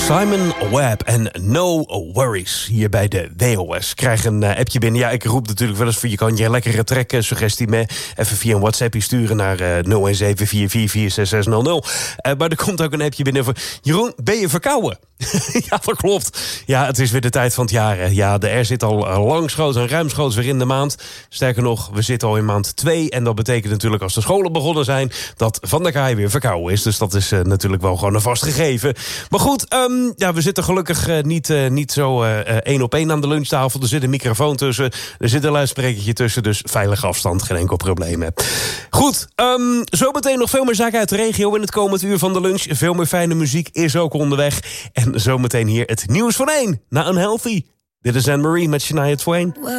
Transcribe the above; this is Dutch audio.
Simon Webb en No Worries hier bij de WOS. Krijg een appje binnen. Ja, ik roep natuurlijk wel eens voor je kan je lekkere track suggestie mee even via een WhatsAppje sturen naar 01744466600. Maar er komt ook een appje binnen voor Jeroen, ben je verkouden? Ja, dat klopt. Ja, het is weer de tijd van het jaar. Hè. Ja, de R zit al langschoots en ruimschoots weer in de maand. Sterker nog, we zitten al in maand 2. En dat betekent natuurlijk als de scholen begonnen zijn dat Van der Kaai weer verkouden is. Dus dat is natuurlijk wel gewoon een vast gegeven. Maar goed, ja, we zitten gelukkig niet zo 1 op 1 aan de lunchtafel. Er zit een microfoon tussen. Er zit een luidsprekertje tussen. Dus veilige afstand, geen enkel probleem. Hè. Goed, zometeen nog veel meer zaken uit de regio in het komend uur van de lunch. Veel meer fijne muziek is ook onderweg. En zometeen hier het nieuws van 1 na Unhealthy. Dit is Anne-Marie met Shania Twain.